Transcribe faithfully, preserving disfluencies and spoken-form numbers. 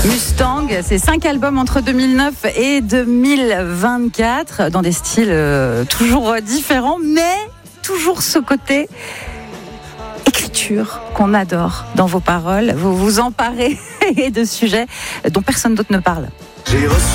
Mustang, c'est cinq albums entre deux mille neuf et deux mille vingt-quatre, dans des styles euh, toujours différents, mais toujours ce côté écriture qu'on adore dans vos paroles. Vous vous emparez de sujets dont personne d'autre ne parle. J'ai reçu